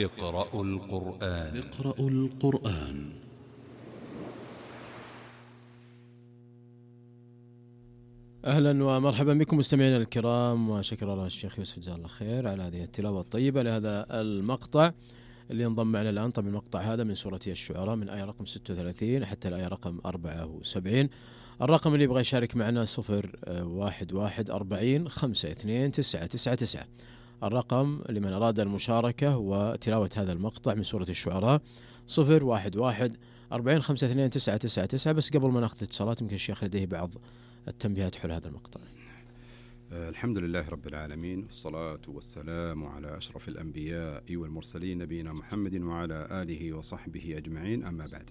اقرأوا القرآن. اقرأوا القرآن. أهلا ومرحبا بكم مستمعينا الكرام، وشكر الله الشيخ يوسف جزاه الله خير على هذه التلاوة الطيبة لهذا المقطع اللي انضم معنا الآن. طبعا المقطع هذا من سورة الشعراء من آية رقم 36 حتى الآية رقم 74. الرقم اللي يبغى يشارك معنا 011440529999. الرقم لمن أراد المشاركة وتلاوة هذا المقطع من سورة الشعراء 011440529999. بس قبل ما ناخذ اتصالات يمكن الشيخ لديه بعض التنبيهات حول هذا المقطع. الحمد لله رب العالمين، والصلاة والسلام على أشرف الأنبياء والمرسلين نبينا محمد وعلى آله وصحبه أجمعين، أما بعد.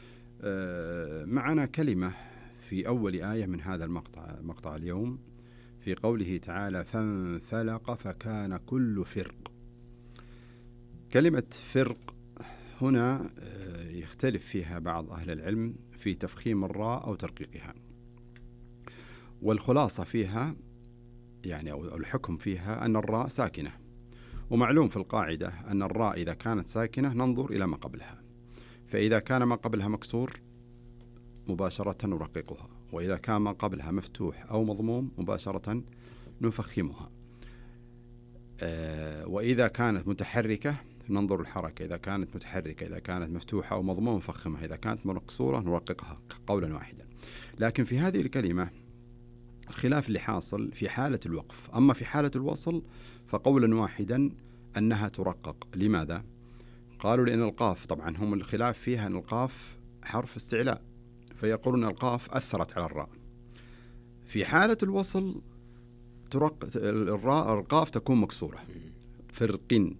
معنا كلمة في أول آية من هذا مقطع اليوم، في قوله تعالى فانفلق فكان كل فرق. كلمة فرق هنا يختلف فيها بعض أهل العلم في تفخيم الراء أو ترقيقها، والخلاصة فيها يعني أو الحكم فيها أن الراء ساكنة، ومعلوم في القاعدة أن الراء إذا كانت ساكنة ننظر إلى ما قبلها، فإذا كان ما قبلها مكسور مباشرة نرققها، وإذا كان ما قبلها مفتوح أو مضموم مباشرة نفخمها، وإذا كانت متحركة ننظر الحركة، إذا كانت متحركة، إذا كانت مفتوحة أو مضمومة نفخمها، إذا كانت مكسورة نرققها قولا واحدا. لكن في هذه الكلمة الخلاف اللي حاصل في حالة الوقف، أما في حالة الوصل فقولا واحدا أنها ترقق. لماذا؟ قالوا لأن القاف، طبعا هم الخلاف فيها أن القاف حرف استعلاء، فيقولون القاف أثرت على الراء. في حالة الوصل القاف تكون مكسورة فرق،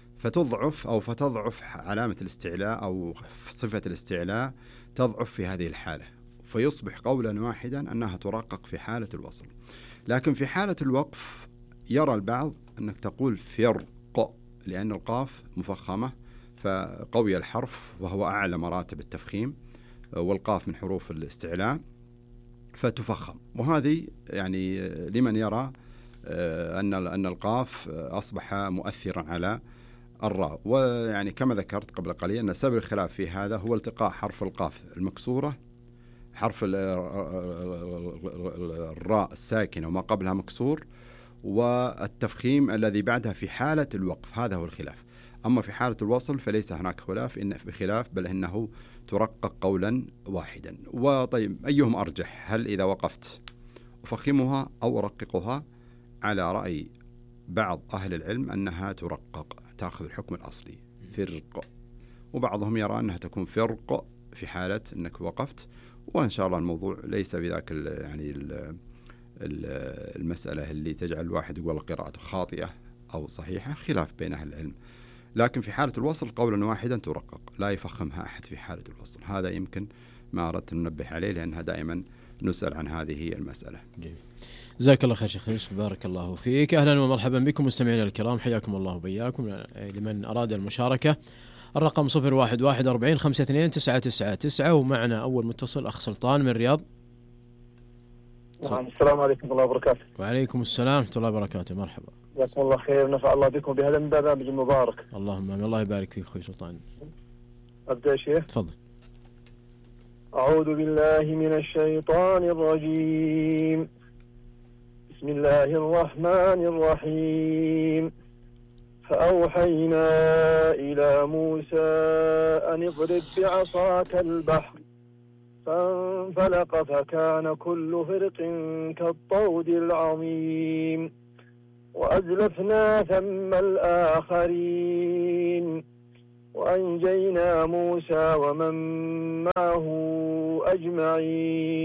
فتضعف علامة الاستعلاء أو صفة الاستعلاء تضعف في هذه الحالة، فيصبح قولا واحدا أنها ترقق في حالة الوصل. لكن في حالة الوقف يرى البعض أنك تقول فرق، لأن القاف مفخمة فقوي الحرف وهو أعلى مراتب التفخيم، والقاف من حروف الاستعلاء فتفخم. وهذه يعني لمن يرى أن القاف أصبح مؤثرا على الراء. ويعني كما ذكرت قبل قليل أن سبب الخلاف في هذا هو التقاء حرف القاف المكسورة حرف الراء الساكنة وما قبلها مكسور، والتفخيم الذي بعدها في حالة الوقف، هذا هو الخلاف. أما في حالة الوصل فليس هناك خلاف بل إنه ترقق قولا واحدا. وطيب أيهم أرجح؟ هل إذا وقفت أفخمها أو أرققها؟ على رأي بعض أهل العلم أنها ترقق، تأخذ الحكم الأصلي فرق، وبعضهم يرى أنها تكون فرق في حالة أنك وقفت. وإن شاء الله الموضوع ليس بذاك يعني المسألة اللي تجعل الواحد يقول قراءته خاطئة أو صحيحة، خلاف بين أهل العلم. لكن في حالة الوصل قولا واحدا ترقق، لا يفخمها أحد في حالة الوصل. هذا يمكن ما أردت ننبه عليه، لأنها دائما نسأل عن هذه المسألة. جزاك الله خير شيخ يوسف، بارك الله فيك. أهلا ومرحبا بكم مستمعينا الكرام، حياكم الله وبياكم. لمن أراد المشاركة الرقم 011440529999. ومعنا أول متصل أخ سلطان من الرياض. السلام عليكم ورحمة الله وبركاته. وعليكم السلام ورحمة الله وبركاته، مرحبا. جزاكم الله خير، نفع الله بكم بهذا البرنامج المبارك. اللهم آمين، الله يبارك فيك أخوي سلطان. أبدأ يا شيخ؟ تفضل. أعوذ بالله من الشيطان الرجيم، بسم الله الرحمن الرحيم. فأوحينا إلى موسى أن اضرب بعصاك البحر فانفلق فكان كل فرق كالطود العظيم وأزلفنا ثم الآخرين وأنجينا موسى ومن معه أجمعين.